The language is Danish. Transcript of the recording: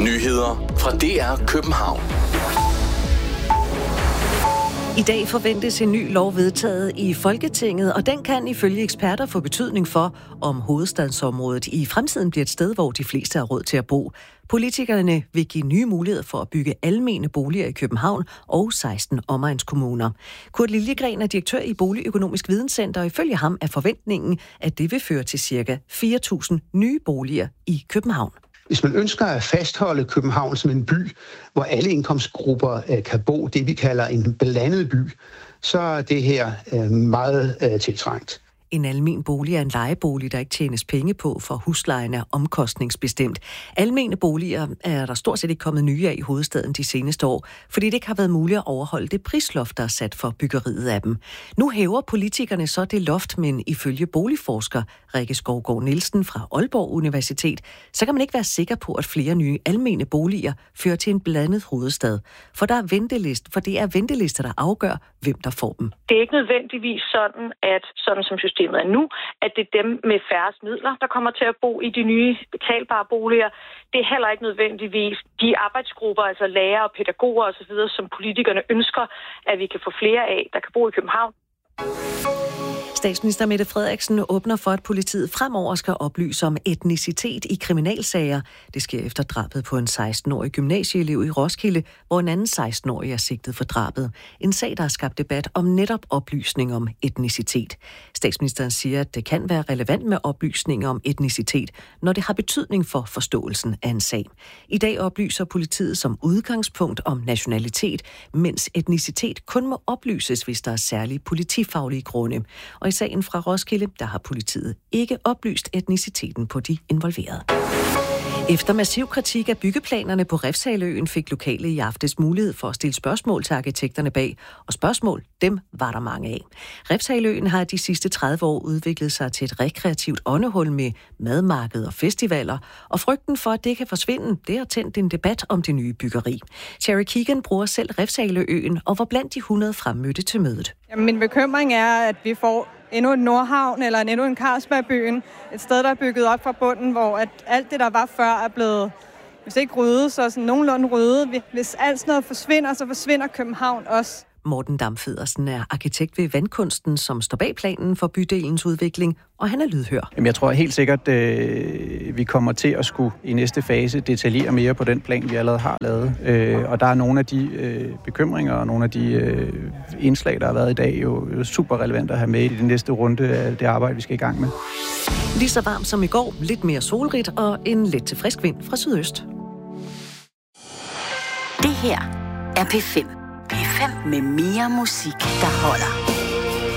Nyheder fra DR København. I dag forventes en ny lov vedtaget i Folketinget, og den kan ifølge eksperter få betydning for, om hovedstadsområdet i fremtiden bliver et sted, hvor de fleste har råd til at bo. Politikerne vil give nye muligheder for at bygge almene boliger i København og 16 omegnskommuner. Kurt Liljegren er direktør i Boligøkonomisk Videnscenter, og ifølge ham er forventningen, at det vil føre til ca. 4.000 nye boliger i København. Hvis man ønsker at fastholde København som en by, hvor alle indkomstgrupper kan bo, det vi kalder en blandet by, så er det her meget tiltrængt. En almen bolig er en lejebolig, der ikke tjenes penge på, for huslejen er omkostningsbestemt. Almene boliger er der stort set ikke kommet nye af i hovedstaden de seneste år, fordi det ikke har været muligt at overholde det prisloft, der er sat for byggeriet af dem. Nu hæver politikerne så det loft, men ifølge boligforsker Rikke Skovgaard Nielsen fra Aalborg Universitet, så kan man ikke være sikker på, at flere nye almene boliger fører til en blandet hovedstad. For det er ventelister, der afgør, hvem der får dem. Det er ikke nødvendigvis sådan som systemet er nu, at det er dem med færrest midler, der kommer til at bo i de nye betalbare boliger. Det er heller ikke nødvendigvis de arbejdsgrupper, altså lærere og pædagoger osv., som politikerne ønsker, at vi kan få flere af, der kan bo i København. Statsminister Mette Frederiksen åbner for, at politiet fremover skal oplyse om etnicitet i kriminalsager. Det sker efter drabet på en 16-årig gymnasieelev i Roskilde, hvor en anden 16-årig er sigtet for drabet. En sag, der har skabt debat om netop oplysning om etnicitet. Statsministeren siger, at det kan være relevant med oplysninger om etnicitet, når det har betydning for forståelsen af en sag. I dag oplyser politiet som udgangspunkt om nationalitet, mens etnicitet kun må oplyses, hvis der er særlige politifaglige grunde. Og i sagen fra Roskilde, der har politiet ikke oplyst etniciteten på de involverede. Efter massiv kritik af byggeplanerne på Refshaleøen fik lokale i aftes mulighed for at stille spørgsmål til arkitekterne bag, og spørgsmål, dem var der mange af. Refshaleøen har de sidste 30 år udviklet sig til et rekreativt åndehul med madmarked og festivaler, og frygten for, at det kan forsvinde, det har tændt en debat om det nye byggeri. Cherry Keegan bruger selv Refshaleøen og var blandt de 100 fremmødte til mødet. Min bekymring er, at vi får endnu en Nordhavn eller endnu en Carlsbergbyen. Et sted, der er bygget op fra bunden, hvor at alt det, der var før, er blevet, hvis ikke ryddet, så sådan nogenlunde ryddet. Hvis alt sådan noget forsvinder, så forsvinder København også. Morten Dam Federsen er arkitekt ved Vandkunsten, som står bag planen for bydelens udvikling, og han er lydhør. Jeg tror helt sikkert, vi kommer til at skulle i næste fase detaljere mere på den plan, vi allerede har lavet. Og der er nogle af de bekymringer og nogle af de indslag, der har været i dag, jo super relevant at have med i den næste runde af det arbejde, vi skal i gang med. Lige så varmt som i går, lidt mere solrigt og en let til frisk vind fra sydøst. Det her er P5. P5 med mere musik, der holder.